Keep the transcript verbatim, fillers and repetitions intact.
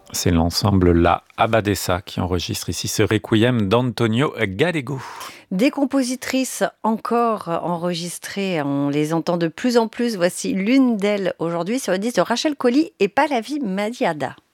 C'est l'ensemble La Abadessa qui enregistre ici ce requiem d'Antonio Gallego. Des compositrices encore enregistrées, on les entend de plus en plus. Voici l'une d'elles aujourd'hui sur le disque de Rachel Colly et Pallavi Madiada.